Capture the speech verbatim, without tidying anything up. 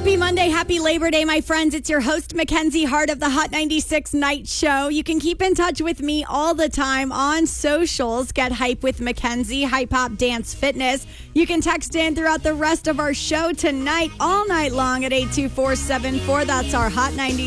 Happy Monday, happy Labor Day, my friends. It's your host, Mackenzie Hart of the Hot ninety-six Night Show. You can keep in touch with me all the time on socials. Get hype with Mackenzie, Hype Hop Dance Fitness. You can text in throughout the rest of our show tonight, all night long at eight two four seven four. That's our Hot ninety-six